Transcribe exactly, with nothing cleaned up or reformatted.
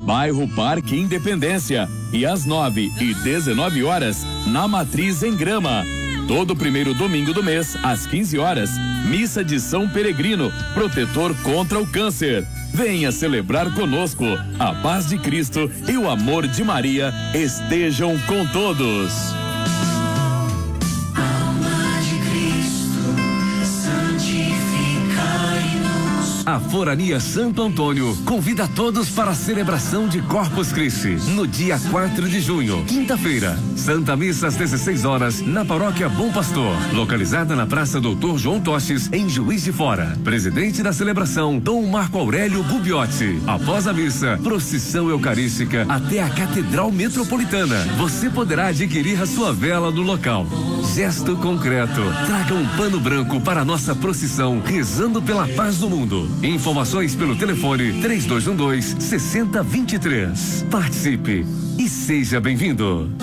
bairro Parque Independência, e às nove e dezenove horas, na Matriz em Grama. Todo primeiro domingo do mês, às quinze horas, missa de São Peregrino, protetor contra o câncer. Venha celebrar conosco. A paz de Cristo e o amor de Maria estejam com todos. A Forania Santo Antônio convida todos para a celebração de Corpus Christi no dia quatro de junho, quinta-feira. Santa Missa às dezesseis horas na Paróquia Bom Pastor, localizada na Praça Doutor João Toches, em Juiz de Fora. Presidente da celebração, Dom Marco Aurélio Gubiotti. Após a missa, procissão eucarística até a Catedral Metropolitana. Você poderá adquirir a sua vela no local. Gesto concreto. Traga um pano branco para a nossa procissão, rezando pela paz do mundo. Informações pelo telefone três dois um dois, seis zero dois três. Participe e seja bem-vindo.